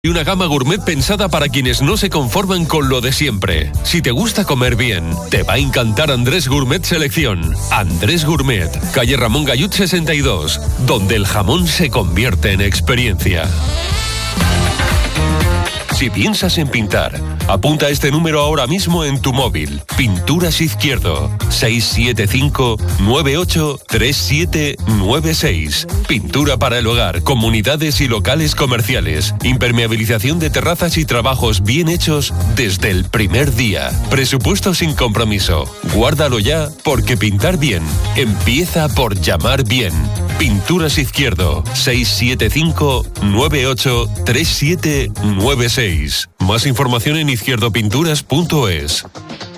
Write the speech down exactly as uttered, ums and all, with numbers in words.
Y una gama gourmet pensada para quienes no se conforman con lo de siempre. Si te gusta comer bien, te va a encantar Andrés Gourmet Selección. Andrés Gourmet, calle Ramón Gallut sesenta y dos, donde el jamón se convierte en experiencia. Si piensas en pintar, apunta este número ahora mismo en tu móvil. Pinturas Izquierdo, seis siete cinco, nueve ocho, tres siete nueve seis. Pintura para el hogar, comunidades y locales comerciales. Impermeabilización de terrazas y trabajos bien hechos desde el primer día. Presupuesto sin compromiso. Guárdalo ya, porque pintar bien empieza por llamar bien. Pinturas Izquierdo, seis siete cinco, nueve ocho, tres siete nueve seis. Más información en izquierdopinturas punto es.